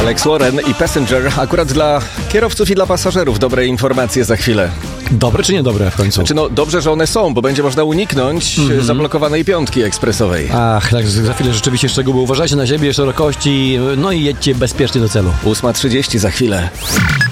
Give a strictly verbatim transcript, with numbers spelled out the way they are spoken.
Alex Warren i Passenger. Akurat dla kierowców i dla pasażerów dobre informacje za chwilę. Dobre czy niedobre w końcu? Znaczy no dobrze, że one są, bo będzie można uniknąć mm-hmm. zablokowanej piątki ekspresowej. Ach, tak za chwilę rzeczywiście szczegóły. Uważajcie na siebie, szerokości, no i jedźcie bezpiecznie do celu. ósma trzydzieści za chwilę.